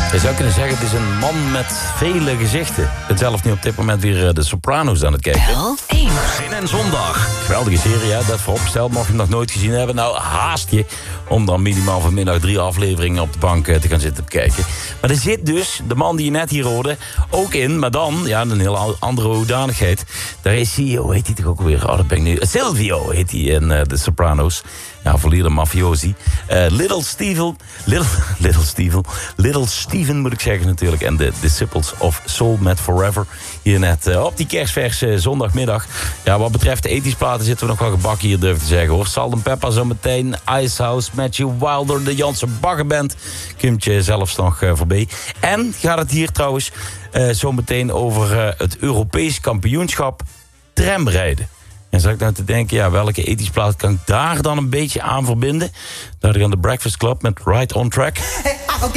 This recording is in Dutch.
Je zou kunnen zeggen, het is een man met vele gezichten. Ik ben zelf nu op dit moment weer de Sopranos aan het kijken. L1. Zin en Zondag. Geweldige serie, hè? Dat vooropgesteld. Mocht je hem nog nooit gezien hebben, nou haast je om dan minimaal vanmiddag 3 afleveringen op de bank te gaan zitten kijken. Maar er zit dus, de man die je net hier hoorde, ook in. Maar dan, ja, een heel andere hoedanigheid. Daar is hij, hoe heet hij toch ook weer? Oh, dat ben ik nu. Silvio heet hij in de Sopranos. Ja, verlierde mafiosi. Little Steven moet ik zeggen natuurlijk. En de Disciples of Soul met Forever. Hier net op die kerstverse zondagmiddag. Ja, wat betreft de ethisch platen zitten we nog wel gebakken hier, durf ik te zeggen, hoor. Salt & Pepper zometeen, Icehouse, Matthew Wilder, de Jansen Baggerband. Kimtje zelfs nog voorbij. En gaat het hier trouwens zometeen over het Europees kampioenschap tramrijden. En zat ik nou te denken, ja, welke ethisch plaat kan ik daar dan een beetje aan verbinden? Daar aan de Breakfast Club met Right on Track. Hey,